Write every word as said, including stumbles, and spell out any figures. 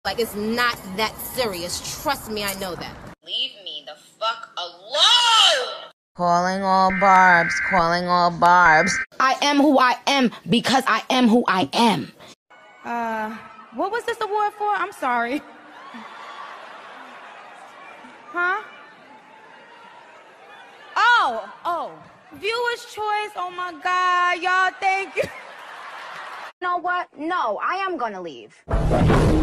Like, it's not that serious. Trust me, I know that. Leave me the fuck alone! Calling all barbs, calling all barbs. I am who I am because I am who I am. Uh, what was this award for? I'm sorry. Huh? Oh, oh. Viewer's choice. Oh my God, y'all, thank you. You know what? No, I am gonna leave.